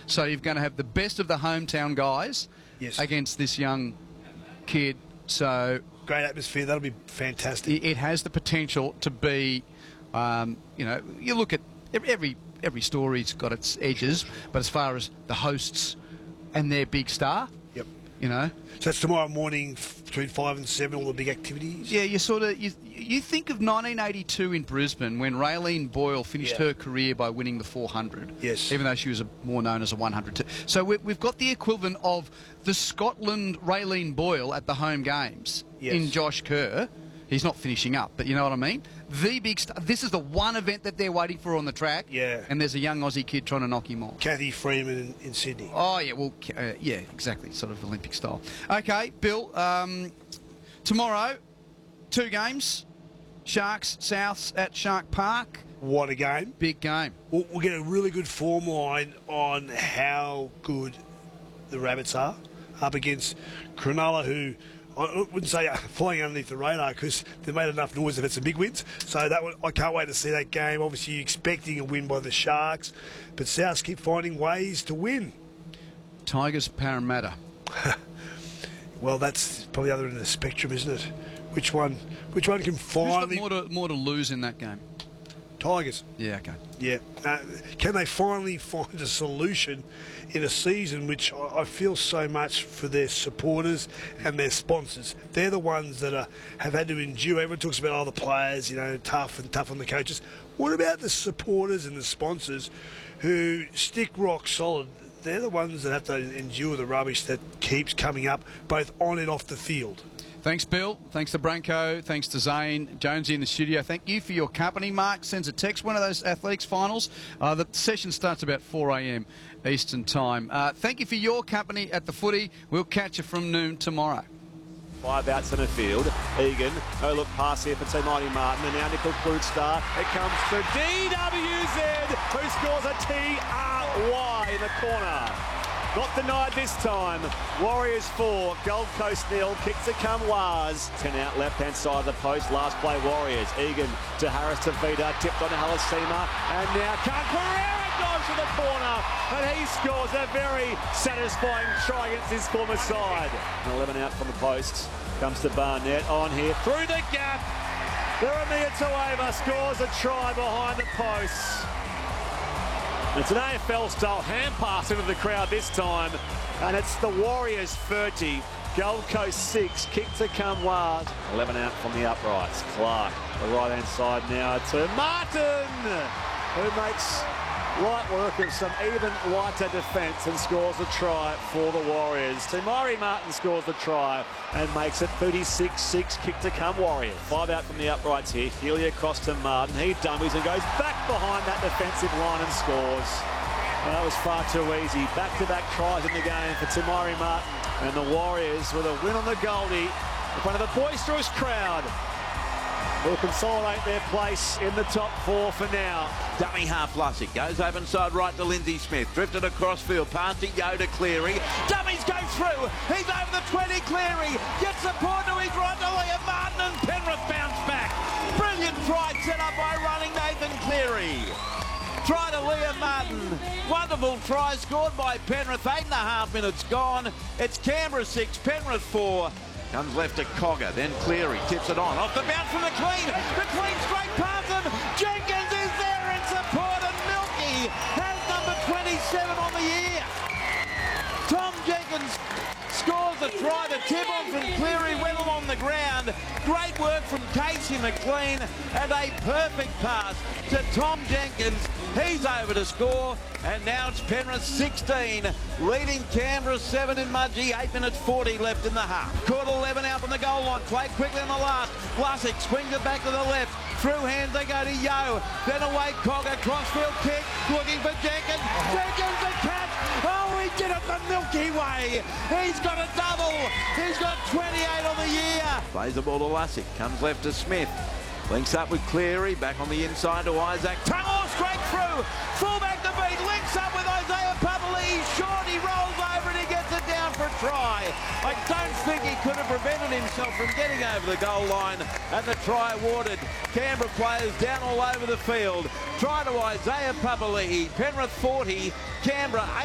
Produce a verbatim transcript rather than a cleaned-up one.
So you're going to have the best of the hometown guys Yes. against this young kid. So Great atmosphere. That'll be fantastic. it has the potential to be, um, you know, you look at every every story's got its edges, but as far as the hosts and their big star, Yep. you know, So that's tomorrow morning f- between five and seven. All the big activities. yeah, you sort of you, you think of nineteen eighty-two in Brisbane when Raylene Boyle finished Yeah. her career by winning the four hundred. Yes. Even though she was a, more known as a one hundred. Too. So we, we've got the equivalent of the Scotland Raylene Boyle at the home games Yes. in Josh Kerr. He's not finishing up, but you know what I mean? The big star. This is the one event that they're waiting for on the track. Yeah. And there's a young Aussie kid trying to knock him off. Kathy Freeman in, in Sydney. Oh, yeah, well, uh, yeah, exactly, sort of Olympic style. Okay, Bill, um, tomorrow, two games, Sharks, Souths at Shark Park. What a game. Big game. We'll, we'll get a really good form line on how good the Rabbits are up against Cronulla, who I wouldn't say are flying underneath the radar because they've made enough noise. They've had some big wins. So that one, I can't wait to see that game. Obviously, you're expecting a win by the Sharks, but Souths keep finding ways to win. Tigers, Parramatta. Well, that's probably the other end of the spectrum, isn't it? Which one? Which one can Who's got finally? more to, more to lose in that game? Tigers. Yeah, okay. Yeah. Uh, can they finally find a solution in a season which I I feel so much for their supporters and their sponsors? They're the ones that are, have had to endure. Everyone talks about all the players, you know, tough and tough on the coaches. What about the supporters and the sponsors who stick rock solid? They're the ones that have to endure the rubbish that keeps coming up, both on and off the field. Thanks, Bill. Thanks to Branko. Thanks to Zane. Jonesy in the studio. Thank you for your company. Mark sends a text. One of those athletics finals. Uh, the session starts about four a m Eastern Time. Uh, thank you for your company at the footy. We'll catch you from noon tomorrow. Five out centre field. Egan, no look pass here for T. Mighty Martin. And now Nickel Kludstar. It comes to D W Z, who scores a T R Y in the corner. Not denied this time. Warriors four, Gold Coast nil. Kick to come Was. ten out left-hand side of the post. Last play Warriors. Egan to Harris to Vida. Tipped on to Halasima. And now Pereira goes to the corner. And he scores a very satisfying try against his former side. And eleven out from the post. Comes to Barnett on here. Through the gap. Jeremiah Tueva scores a try behind the posts. It's an A F L-style hand pass into the crowd this time, and it's the Warriors thirty, Gold Coast six, kick to come Was. eleven out from the uprights. Clark, the right-hand side now to Martin, who makes light work of some even lighter defence and scores a try for the Warriors. Tamari Martin scores the try and makes it thirty-six six, kick to come Warriors. Five out from the uprights here. Healy across to Martin. He dummies and goes back behind that defensive line and scores. Well, that was far too easy. Back-to-back tries in the game for Tamari Martin. And the Warriors with a win on the Goldie in front of a boisterous crowd will consolidate their place in the top four for now. Dummy half Lussick goes open side right to Lindsay Smith. Drifted across field, past it, Yo to Cleary. Dummies go through. He's over the twenty. Cleary gets the point to his right to Liam Martin, and Penrith bounce back. Brilliant try set up by running Nathan Cleary. Try to Liam Martin. Wonderful try scored by Penrith. Eight and a half minutes gone. It's Canberra six, Penrith four. Comes left to Cogger, then Cleary tips it on. Off the bounce from McLean. McLean straight past him. Jenkins is there in support, and Milky has number twenty-seven on the year. Tom Jenkins scores a try. The tip on from Cleary went along the ground. Great work from Casey McLean and a perfect pass to Tom Jenkins. He's over to score, and now it's Penrith sixteen, leading Canberra seven in Mudgee. eight minutes forty left in the half. Caught eleven out from the goal line. Played quickly on the last. Lussick swings it back to the left. Through hands they go to Yo. Then away Cogger. Crossfield kick. Looking for Jenkins. Jenkins the catch. Oh, he did it the Milky Way. He's got a double. He's got twenty-eight on the year. Plays the ball to Lussick. Comes left to Smith. Links up with Cleary, back on the inside to Isaac. Tungle straight through, full back to beat, links up with Isaiah Papali. Short, he rolls over and he gets it down for a try. I don't think he could have prevented himself from getting over the goal line, and the try awarded. Canberra players down all over the field. Try to Isaiah Papali. Penrith forty, Canberra eight.